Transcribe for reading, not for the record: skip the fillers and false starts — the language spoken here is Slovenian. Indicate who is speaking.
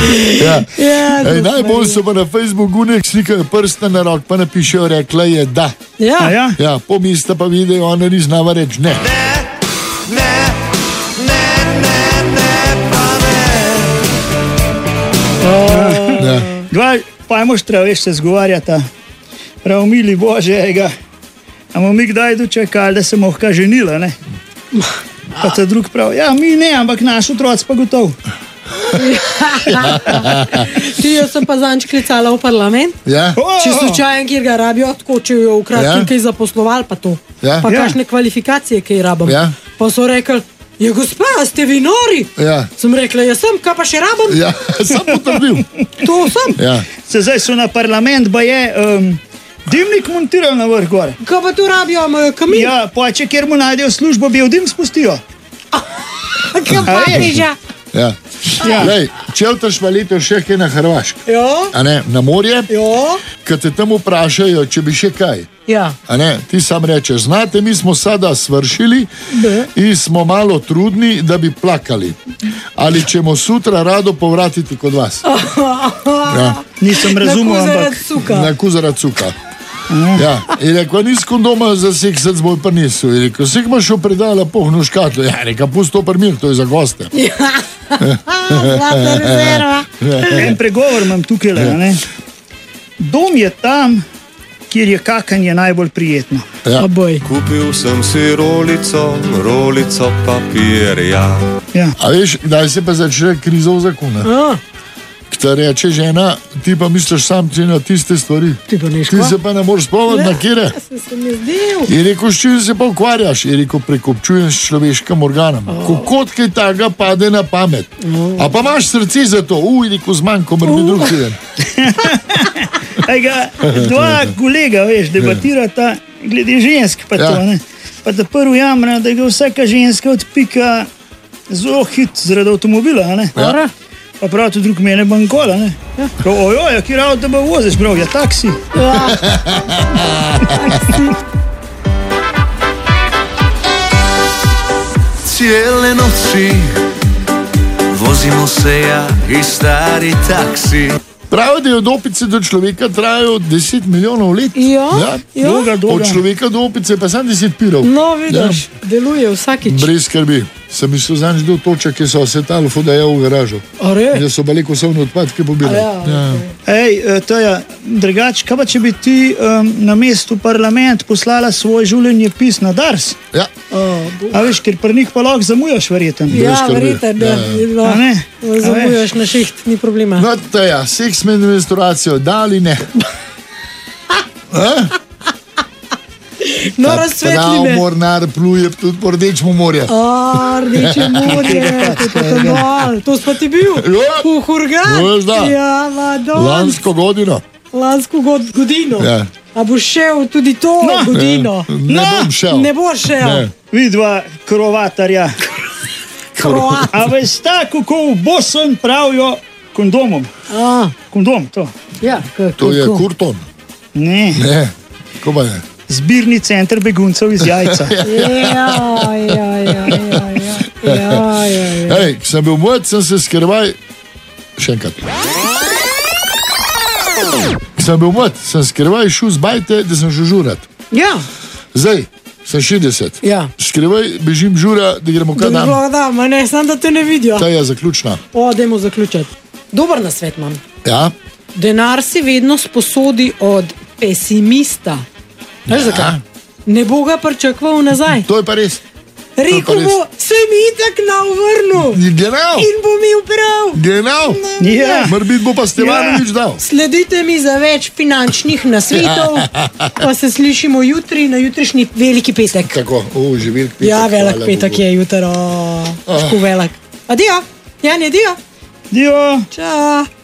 Speaker 1: Najbolj so pa na Facebooku nek slikajo prsta na rok, pa napišejo, rekla je da. Ja, pomisla pa vidijo, ona ni znala reči ne.
Speaker 2: Gledaj, pa je moštra, veš, se zgovarjata. Prav, mili Bože, a bomo mi kdaj dočekali, da se mohka ženila, ne? Pa ta drug prav, ja, mi ne, ampak naš otroc pa gotov.
Speaker 3: Jaz sem pa zanč klicala v parlament, če slučajen, kjer ga rabijo, tako če jo v kratki kaj zaposloval, pa to. Pa kakšne kvalifikacije, kaj rabim. Pa so rekli, je gospa, ste vi nori? Sem rekla, jaz sem, kaj pa še rabim?
Speaker 1: Ja, sem potrbil.
Speaker 3: To sem.
Speaker 2: Se zdaj so na parlament, ba je dimnik montirali na vrh gore.
Speaker 3: Kaj pa tu rabijo, kamin?
Speaker 2: Ja, pa če kjer mu najdejo službo, bi jo dim spustijo.
Speaker 3: Kaj pa niža?
Speaker 1: Lej, čeltaš pa leto še kaj na Hrvaško, na morje, kad te tam vprašajo, če bi še kaj. Ti sam rečeš, znate, mi smo sada svršili in smo malo trudni, da bi plakali. Ali ćemo sutra rado povratiti kod vas.
Speaker 2: Nisem razumel, ampak
Speaker 1: na kuzarac cuka. In rekao, nis kondoma za seksec boj pa nisu. In rekao, sek imaš opredala pohnu škatlo. Ja, reka, pusti to primir, to je za goste.
Speaker 3: Zlata rezerva.
Speaker 2: En pregovor imam tukaj, ne? Dom je tam, kjer je kakanje najbolj prijetno.
Speaker 4: Kupil sem si rolico papirja.
Speaker 1: A veš, kdaj se pa začne kriza v zakonu? Kta reče žena, ti pa misliš sam na tiste stvari. Ti se pa ne moreš spomniti na kire. Je rekel, s čim se pa ukvarjaš? Je rekel, prekopčujem s človeškim organom. Kot kaj taga pade na pamet. A pa imaš srce za to? Je rekel, zmanjko mrbi drug teden.
Speaker 2: Dva kolega, veš, debatirata glede žensk pa to, ne? Pa da prvi jamra, da ga vsaka ženska odpika zelo hit zaradi avtomobila, ne? Pa prav to drug mene bankola, ne? Ojoj, kjer avto ba voziš, prav, ja, taksi.
Speaker 4: Cijele noći vozimo se ja i stari taksi.
Speaker 1: Pravi, da od opice do človeka trajajo 10 milijonov let.
Speaker 3: Dolga.
Speaker 1: Od človeka do opice pa sam 10 pirov.
Speaker 3: No, vidiš, deluje vsakič.
Speaker 1: Brez skrbi. Sem mislil zanč del toča, ki so se talfo dajo v garažo. Da so baleko savne odpadke pobirali.
Speaker 2: Taja, drugač, kaj pa če bi ti na mestu parlament poslala svoj življenjepis na Dars? A veš, ker pri njih pa lahko zamujaš, verjeten.
Speaker 3: Verjeten, zamujaš na šiht, ni problema.
Speaker 1: No, Taja, seks med menstruacijo, da ali ne?
Speaker 3: No, razsvetli me.
Speaker 1: Mornar pluje tudi po Rdečemu morju.
Speaker 3: Rdeče morje, to spa ti bil? V Hurgad? Ja, madon.
Speaker 1: Lansko godino.
Speaker 3: A boš šel tudi to godino?
Speaker 1: Ne bom šel.
Speaker 3: Ne boš šel.
Speaker 2: Vidva krovatarja. A veš tako, kako v Bosen pravijo kondomom. Kondom, to.
Speaker 1: To je kurton.
Speaker 2: Ne.
Speaker 1: Ko pa je?
Speaker 2: Zbirni center beguncev iz Jajca.
Speaker 1: Hej, ko sem bil mlad, sem se skrivaj... Še enkrat. Ko sem bil mlad, sem skrivaj šel z bajte, da sem šel žurat. Zdaj, sem 60. Skrivaj bežim žura, da gremo kaj dan.
Speaker 3: Ne, samo da te ne vidijo.
Speaker 1: Ta je zaključna.
Speaker 3: Dajmo zaključati. Dober nasvet imam.
Speaker 1: Denar
Speaker 3: si vedno sposodi od pesimista. Veš zakaj? Ne bo ga pričakval nazaj.
Speaker 1: To je pa res.
Speaker 3: Rekel bo, se mi itak navrnil. In bo mi prav.
Speaker 1: Genau. Morbit bo pa Stevanovič dal.
Speaker 3: Sledite mi za več finančnih nasvetov, pa se slišimo jutri na jutrišnji veliki petek.
Speaker 1: Tako, že velik petek.
Speaker 3: Ja, velik petek je jutro. Tako velik. Adijo. Jan, adijo.
Speaker 2: Adijo.
Speaker 3: Čau.